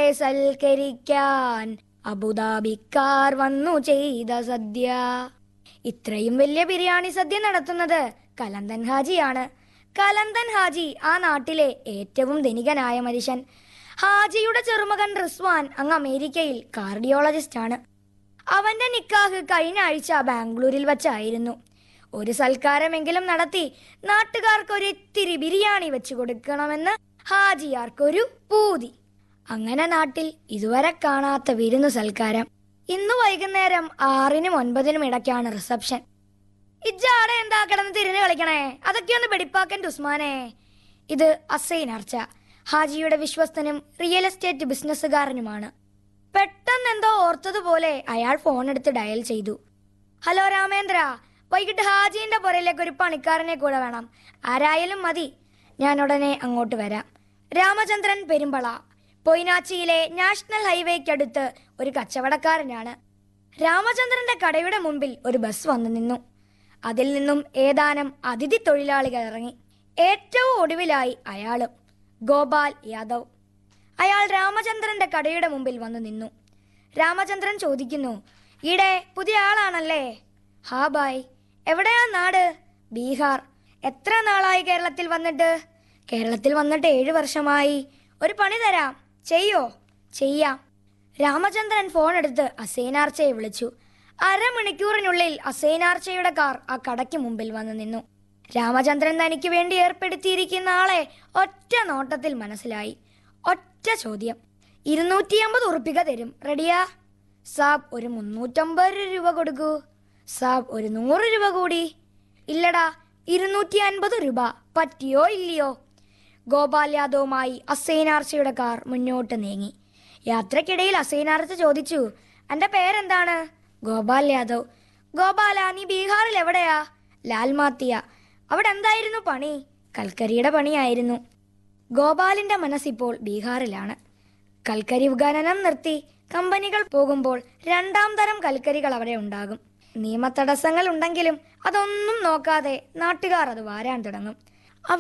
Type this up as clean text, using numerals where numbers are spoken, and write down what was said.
സൽക്കരിക്കാൻ അബുദാബിക്കാർ വന്നു ചെയ്ത സദ്യ. ഇത്രയും വലിയ ബിരിയാണി സദ്യ നടത്തുന്നത് കലന്തൻ ഹാജിയാണ്. കലന്തൻ ഹാജി ആ നാട്ടിലെ ഏറ്റവും ധനികനായ മനുഷ്യൻ. ഹാജിയുടെ ചെറുമകൻ റിസ്വാൻ അങ്ങ് അമേരിക്കയിൽ കാർഡിയോളജിസ്റ്റ് ആണ്. അവന്റെ നിക്കാഹ് കഴിഞ്ഞ ആഴ്ച ബാംഗ്ലൂരിൽ വച്ചായിരുന്നു. ഒരു സൽക്കാരമെങ്കിലും നടത്തി നാട്ടുകാർക്കൊരിത്തിരി ബിരിയാണി വെച്ചു കൊടുക്കണമെന്ന് ഹാജിയാർക്കൊരു പൂതി. അങ്ങനെ നാട്ടിൽ ഇതുവരെ കാണാത്ത വിരുന്നു സൽക്കാരം. ഇന്നു വൈകുന്നേരം 6-നും 9-നും ഇടയ്ക്കാണ് റിസപ്ഷൻ. ഇജ്ജാടെ എന്താ കിടന്ന് തിരിഞ്ഞു കളിക്കണേ? അതൊക്കെയൊന്ന് വെടിപ്പാക്കൻ ഉസ്മാനെ. ഇത് അസൈനാർച്ച, ഹാജിയുടെ വിശ്വസ്തനും റിയൽ എസ്റ്റേറ്റ് ബിസിനസ്സുകാരനുമാണ്. പെട്ടെന്ന് എന്തോ ഓർത്തതുപോലെ അയാൾ ഫോൺ എടുത്ത് ഡയൽ ചെയ്തു. ഹലോ രാമേന്ദ്ര, വൈകിട്ട് ഹാജിന്റെ പുറയിലേക്ക് ഒരു പണിക്കാരനെ കൂടെ വേണം. ആരായാലും മതി, ഞാൻ ഉടനെ അങ്ങോട്ട് വരാം. രാമചന്ദ്രൻ പെരുമ്പള, പൊയ്നാച്ചിയിലെ നാഷണൽ ഹൈവേക്കടുത്ത് ഒരു കച്ചവടക്കാരനാണ്. രാമചന്ദ്രന്റെ കടയുടെ മുമ്പിൽ ഒരു ബസ് വന്നു നിന്നു. അതിൽ നിന്നും ഏതാനും അതിഥി തൊഴിലാളികൾ ഇറങ്ങി. ഏറ്റവും ഒടുവിലായി അയാളും, ഗോപാൽ യാദവ്. അയാൾ രാമചന്ദ്രന്റെ കടയുടെ മുമ്പിൽ വന്നു നിന്നു. രാമചന്ദ്രൻ ചോദിക്കുന്നു, ഈടെ പുതിയ ആളാണല്ലേ? ഹാ ബായ്. എവിടെയാ നാട്? ബീഹാർ. എത്ര നാളായി കേരളത്തിൽ വന്നിട്ട്? കേരളത്തിൽ വന്നിട്ട് 7 വർഷമായി. ഒരു പണി തരാം, ചെയ്യോ? ചെയ്യാം. രാമചന്ദ്രൻ ഫോൺ എടുത്ത് അസൈനാർച്ചയെ വിളിച്ചു. അരമണിക്കൂറിനുള്ളിൽ അസൈനാർച്ചയുടെ കാർ ആ കടയ്ക്ക് മുമ്പിൽ വന്നു നിന്നു. രാമചന്ദ്രൻ തനിക്ക് വേണ്ടി ഏർപ്പെടുത്തിയിരിക്കുന്ന ആളെ ഒറ്റ നോട്ടത്തിൽ മനസ്സിലായി. ഒറ്റ ചോദ്യം, 250 ഉറുപ്പിക തരും, റെഡിയാ? സാബ് ഒരു 350 രൂപ കൊടുക്കൂ. സാബ് ഒരു 100 രൂപ കൂടി. ഇല്ലടാ, 250 രൂപ. പറ്റിയോ ഇല്ലയോ? ഗോപാൽ യാദവുമായി അസൈനാർച്ചയുടെ കാർ മുന്നോട്ട് നീങ്ങി. യാത്രക്കിടയിൽ അസൈനാർച്ച ചോദിച്ചു, എന്റെ പേരെന്താണ്? ഗോപാൽ യാദവ്. ഗോപാല, നീ ബീഹാറിൽ എവിടെയാ? ലാൽമാത്തിയ. അവിടെ എന്തായിരുന്നു പണി? കൽക്കരിയുടെ പണിയായിരുന്നു. ഗോപാലിന്റെ മനസ്സിപ്പോൾ ബീഹാറിലാണ്. കൽക്കരി ഖനനം നിർത്തി കമ്പനികൾ പോകുമ്പോൾ 2ാം തരം കൽക്കരികൾ അവിടെ ഉണ്ടാകും. നിയമതടസ്സങ്ങൾ ഉണ്ടെങ്കിലും അതൊന്നും നോക്കാതെ നാട്ടുകാർ അത് വാരാൻ തുടങ്ങും.